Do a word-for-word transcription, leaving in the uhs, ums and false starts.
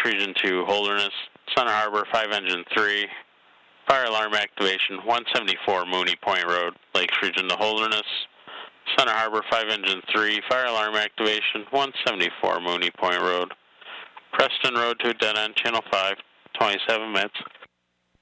Region two, Holderness, Center Harbor, five Engine three, fire alarm activation, one seventy-four Mooney Point Road, Lakes Region to Holderness, Center Harbor, five Engine three, fire alarm activation, one seventy-four Mooney Point Road, Preston Road to a dead end, Channel five, twenty-seven minutes.